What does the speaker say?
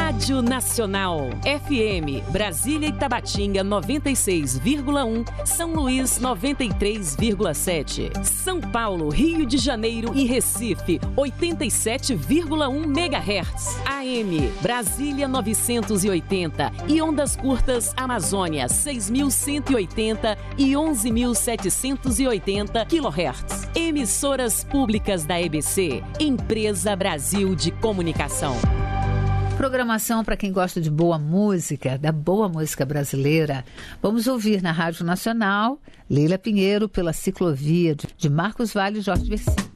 Rádio Nacional, FM, Brasília e Tabatinga 96,1, São Luís 93,7, São Paulo, Rio de Janeiro e Recife 87,1 MHz, AM, Brasília 980 e ondas curtas Amazônia 6.180 e 11.780 kHz. Emissoras públicas da EBC, Empresa Brasil de Comunicação. Programação para quem gosta de boa música, da boa música brasileira. Vamos ouvir na Rádio Nacional, Leila Pinheiro pela Ciclovia, de Marcos Vale e Jorge Versilo.